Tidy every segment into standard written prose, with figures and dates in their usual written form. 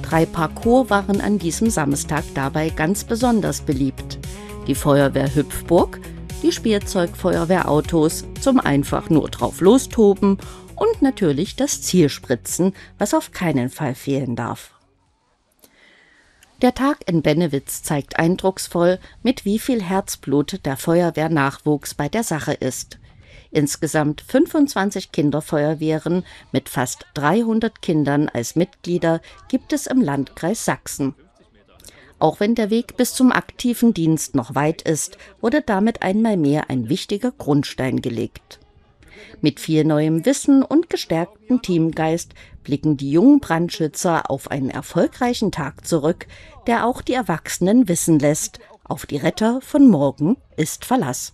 3 Parcours waren an diesem Samstag dabei ganz besonders beliebt. Die Feuerwehr Hüpfburg, die Spielzeugfeuerwehrautos zum einfach nur drauf lostoben und natürlich das Zielspritzen, was auf keinen Fall fehlen darf. Der Tag in Bennewitz zeigt eindrucksvoll, mit wie viel Herzblut der Feuerwehrnachwuchs bei der Sache ist. Insgesamt 25 Kinderfeuerwehren mit fast 300 Kindern als Mitglieder gibt es im Landkreis Sachsen. Auch wenn der Weg bis zum aktiven Dienst noch weit ist, wurde damit einmal mehr ein wichtiger Grundstein gelegt. Mit viel neuem Wissen und gestärktem Teamgeist blicken die jungen Brandschützer auf einen erfolgreichen Tag zurück, der auch die Erwachsenen wissen lässt, auf die Retter von morgen ist Verlass.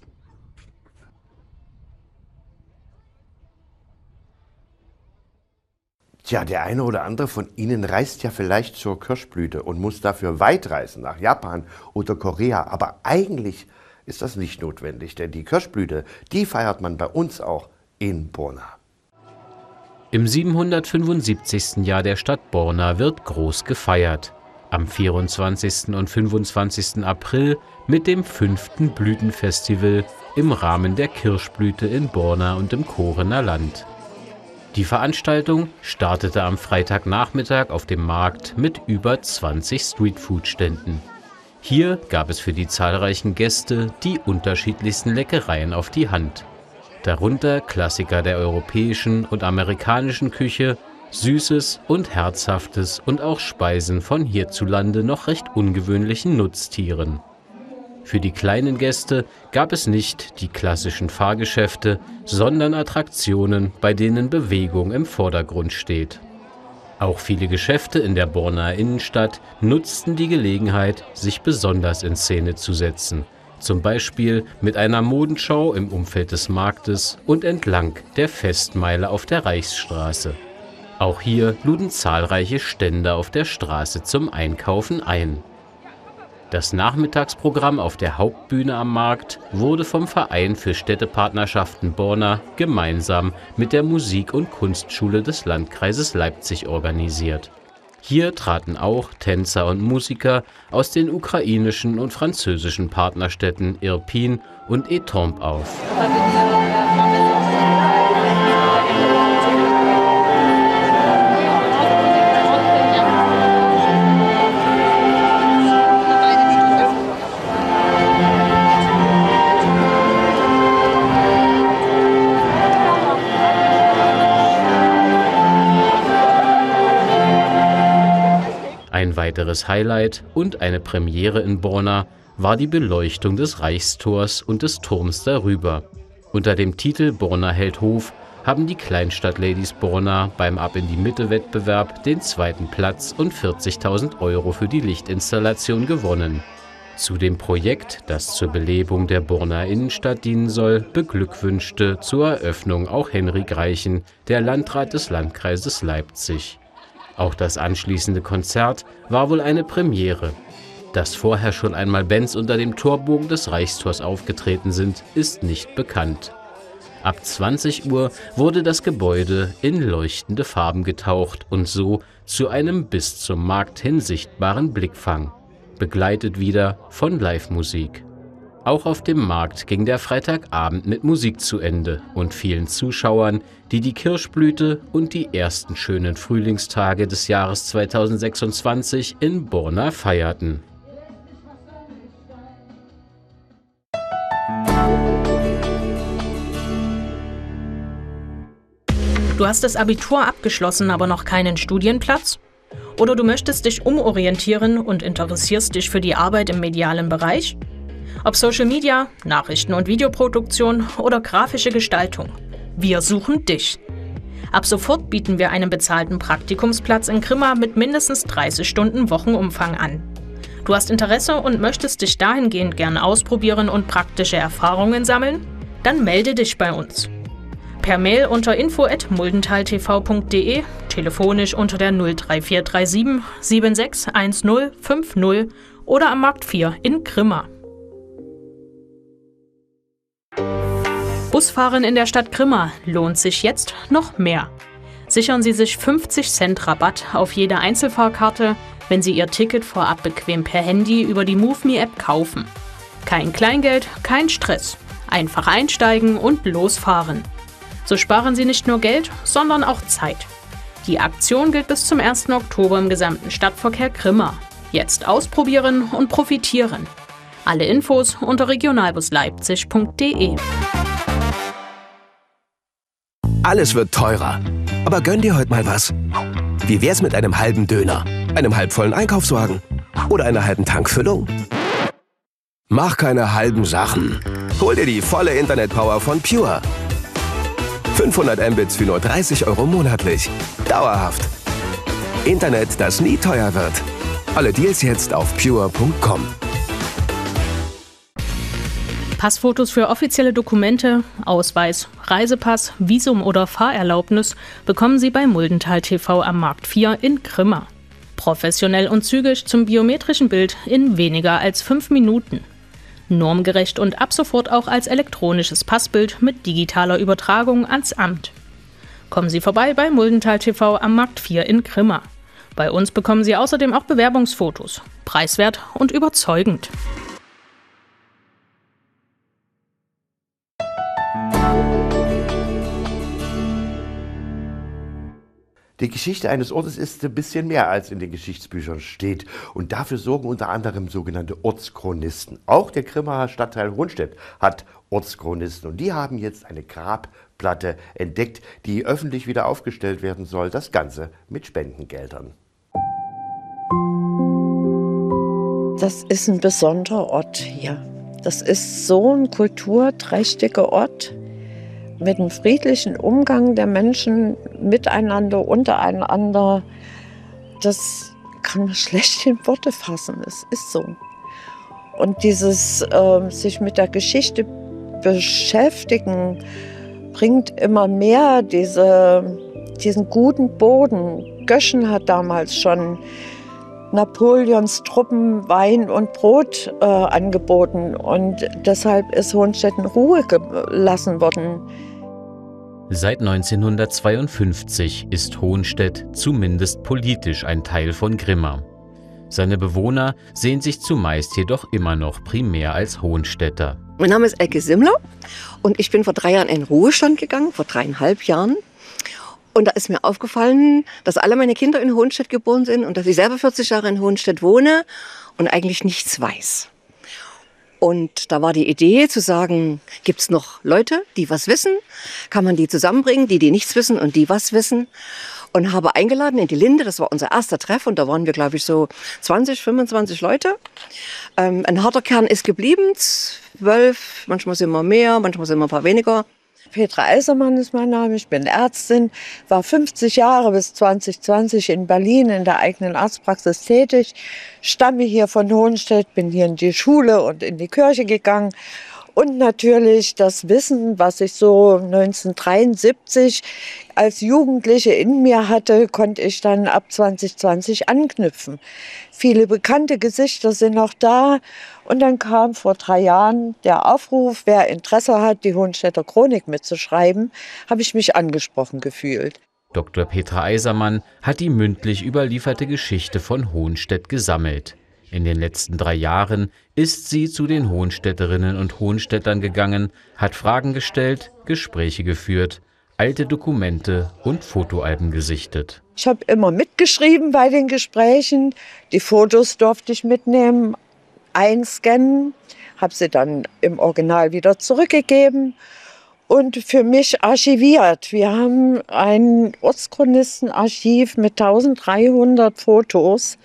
Tja, der eine oder andere von Ihnen reist ja vielleicht zur Kirschblüte und muss dafür weit reisen, nach Japan oder Korea. Aber eigentlich ist das nicht notwendig, denn die Kirschblüte, die feiert man bei uns auch in Borna. Im 775. Jahr der Stadt Borna wird groß gefeiert. Am 24. und 25. April mit dem 5. Blütenfestival im Rahmen der Kirschblüte in Borna und im Korener Land. Die Veranstaltung startete am Freitagnachmittag auf dem Markt mit über 20 Streetfood-Ständen. Hier gab es für die zahlreichen Gäste die unterschiedlichsten Leckereien auf die Hand. Darunter Klassiker der europäischen und amerikanischen Küche, Süßes und Herzhaftes und auch Speisen von hierzulande noch recht ungewöhnlichen Nutztieren. Für die kleinen Gäste gab es nicht die klassischen Fahrgeschäfte, sondern Attraktionen, bei denen Bewegung im Vordergrund steht. Auch viele Geschäfte in der Bornaer Innenstadt nutzten die Gelegenheit, sich besonders in Szene zu setzen. Zum Beispiel mit einer Modenschau im Umfeld des Marktes und entlang der Festmeile auf der Reichsstraße. Auch hier luden zahlreiche Stände auf der Straße zum Einkaufen ein. Das Nachmittagsprogramm auf der Hauptbühne am Markt wurde vom Verein für Städtepartnerschaften Borna gemeinsam mit der Musik- und Kunstschule des Landkreises Leipzig organisiert. Hier traten auch Tänzer und Musiker aus den ukrainischen und französischen Partnerstädten Irpin und Étampes auf. Ein weiteres Highlight und eine Premiere in Borna war die Beleuchtung des Reichstors und des Turms darüber. Unter dem Titel Borna hält Hof haben die Kleinstadt-Ladies Borna beim Ab-in-die-Mitte-Wettbewerb den 2. Platz und 40.000 € für die Lichtinstallation gewonnen. Zu dem Projekt, das zur Belebung der Bornaer Innenstadt dienen soll, beglückwünschte zur Eröffnung auch Henrik Reichen, der Landrat des Landkreises Leipzig. Auch das anschließende Konzert war wohl eine Premiere. Dass vorher schon einmal Bands unter dem Torbogen des Reichstors aufgetreten sind, ist nicht bekannt. Ab 20 Uhr wurde das Gebäude in leuchtende Farben getaucht und so zu einem bis zum Markt hin sichtbaren Blickfang, begleitet wieder von Live-Musik. Auch auf dem Markt ging der Freitagabend mit Musik zu Ende und vielen Zuschauern, die die Kirschblüte und die ersten schönen Frühlingstage des Jahres 2026 in Borna feierten. Du hast das Abitur abgeschlossen, aber noch keinen Studienplatz? Oder du möchtest dich umorientieren und interessierst dich für die Arbeit im medialen Bereich? Ob Social Media, Nachrichten- und Videoproduktion oder grafische Gestaltung. Wir suchen dich. Ab sofort bieten wir einen bezahlten Praktikumsplatz in Grimma mit mindestens 30 Stunden Wochenumfang an. Du hast Interesse und möchtest dich dahingehend gern ausprobieren und praktische Erfahrungen sammeln? Dann melde dich bei uns. Per Mail unter info@muldentaltv.de, telefonisch unter der 03437 761050 oder am Markt 4 in Grimma. Busfahren in der Stadt Grimma lohnt sich jetzt noch mehr. sichern Sie sich 50 Cent Rabatt auf jede Einzelfahrkarte, wenn Sie Ihr Ticket vorab bequem per Handy über die MoveMe-App kaufen. Kein Kleingeld, kein Stress. Einfach einsteigen und losfahren. So sparen Sie nicht nur Geld, sondern auch Zeit. Die Aktion gilt bis zum 1. Oktober im gesamten Stadtverkehr Grimma. Jetzt ausprobieren und profitieren. Alle Infos unter regionalbusleipzig.de. Alles wird teurer. Aber gönn dir heute mal was. Wie wär's mit einem halben Döner, einem halbvollen Einkaufswagen oder einer halben Tankfüllung? Mach keine halben Sachen. Hol dir die volle Internetpower von Pure. 500 Mbits für nur 30 € monatlich. Dauerhaft. Internet, das nie teuer wird. Alle Deals jetzt auf pure.com. Passfotos für offizielle Dokumente, Ausweis, Reisepass, Visum oder Fahrerlaubnis bekommen Sie bei Muldental TV am Markt 4 in Grimma. Professionell und zügig zum biometrischen Bild in weniger als 5 Minuten. Normgerecht und ab sofort auch als elektronisches Passbild mit digitaler Übertragung ans Amt. Kommen Sie vorbei bei Muldental TV am Markt 4 in Grimma. Bei uns bekommen Sie außerdem auch Bewerbungsfotos. Preiswert und überzeugend. Die Geschichte eines Ortes ist ein bisschen mehr, als in den Geschichtsbüchern steht. Und dafür sorgen unter anderem sogenannte Ortschronisten. Auch der Grimmaer Stadtteil Hohnstedt hat Ortschronisten. Und die haben jetzt eine Grabplatte entdeckt, die öffentlich wieder aufgestellt werden soll. Das Ganze mit Spendengeldern. Das ist ein besonderer Ort hier. Das ist so ein kulturträchtiger Ort mit einem friedlichen Umgang der Menschen miteinander, untereinander. Das kann man schlecht in Worte fassen. Es ist so. Und dieses sich mit der Geschichte beschäftigen bringt immer mehr diesen guten Boden. Göschen hat damals schon Napoleons Truppen Wein und Brot angeboten und deshalb ist Hohnstedt in Ruhe gelassen worden. Seit 1952 ist Hohnstedt zumindest politisch ein Teil von Grimma. Seine Bewohner sehen sich zumeist jedoch immer noch primär als Hohnstädter. Mein Name ist Elke Simmler und ich bin vor 3 Jahren in Ruhestand gegangen, vor 3,5 Jahren. Und da ist mir aufgefallen, dass alle meine Kinder in Hohnstedt geboren sind und dass ich selber 40 Jahre in Hohnstedt wohne und eigentlich nichts weiß. Und da war die Idee zu sagen, gibt es noch Leute, die was wissen? Kann man die zusammenbringen, die nichts wissen und die was wissen? Und habe eingeladen in die Linde, das war unser erster Treff und da waren wir, glaube ich, so 20, 25 Leute. Ein harter Kern ist geblieben, 12, manchmal sind wir mehr, manchmal sind wir ein paar weniger. Petra Eisermann ist mein Name, ich bin Ärztin, war 50 Jahre bis 2020 in Berlin in der eigenen Arztpraxis tätig, stamme hier von Hohnstedt, bin hier in die Schule und in die Kirche gegangen. Und natürlich das Wissen, was ich so 1973 als Jugendliche in mir hatte, konnte ich dann ab 2020 anknüpfen. Viele bekannte Gesichter sind noch da. Und dann kam vor 3 Jahren der Aufruf, wer Interesse hat, die Hohnstädter Chronik mitzuschreiben, habe ich mich angesprochen gefühlt. Dr. Petra Eisermann hat die mündlich überlieferte Geschichte von Hohnstedt gesammelt. In den letzten 3 Jahren ist sie zu den Hohnstädterinnen und Hohnstädtern gegangen, hat Fragen gestellt, Gespräche geführt, alte Dokumente und Fotoalben gesichtet. Ich habe immer mitgeschrieben bei den Gesprächen. Die Fotos durfte ich mitnehmen, einscannen, habe sie dann im Original wieder zurückgegeben und für mich archiviert. Wir haben ein Ortschronistenarchiv mit 1300 Fotos.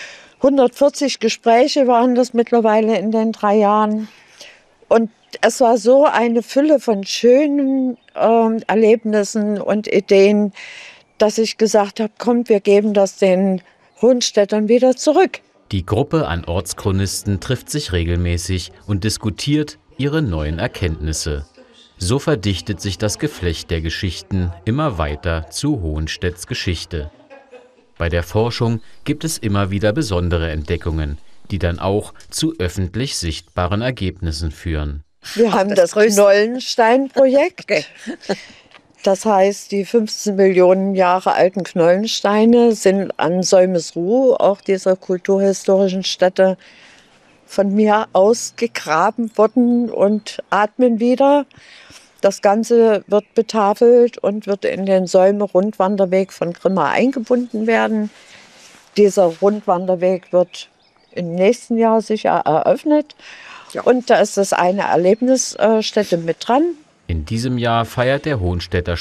140 Gespräche waren das mittlerweile in den 3 Jahren. Und es war so eine Fülle von schönen Erlebnissen und Ideen, dass ich gesagt habe, komm, wir geben das den Hohnstädtern wieder zurück. Die Gruppe an Ortschronisten trifft sich regelmäßig und diskutiert ihre neuen Erkenntnisse. So verdichtet sich das Geflecht der Geschichten immer weiter zu Hohnstedts Geschichte. Bei der Forschung gibt es immer wieder besondere Entdeckungen, die dann auch zu öffentlich sichtbaren Ergebnissen führen. Wir haben das Knollenstein-Projekt. Okay. Das heißt, die 15 Millionen Jahre alten Knollensteine sind an Solmesruh, auch dieser kulturhistorischen Stätte, von mir ausgegraben worden und atmen wieder. Das Ganze wird betafelt und wird in den Säume-Rundwanderweg von Grimma eingebunden werden. Dieser Rundwanderweg wird im nächsten Jahr sicher eröffnet. Ja. Und da ist das eine Erlebnisstätte mit dran. In diesem Jahr feiert der Hohenstädter